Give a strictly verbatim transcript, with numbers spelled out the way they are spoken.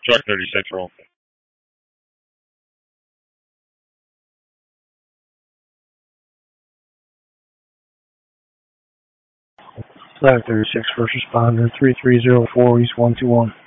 Truck thirty-six, roll. Flag thirty-six, first responder, three three zero four, East one two one.